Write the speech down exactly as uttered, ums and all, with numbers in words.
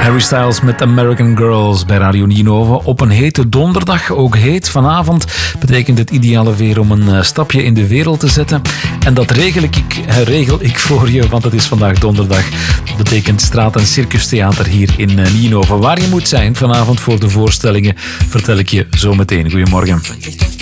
Harry Styles met American Girls bij Radio Ninove op een hete donderdag. Ook heet vanavond betekent het ideale weer om een stapje in de wereld te zetten. En dat regel ik, regel ik voor je, want het is vandaag donderdag. Dat betekent straat- en circustheater hier in Ninove. Waar je moet zijn vanavond voor de voorstellingen vertel ik je zo meteen. Goedemorgen.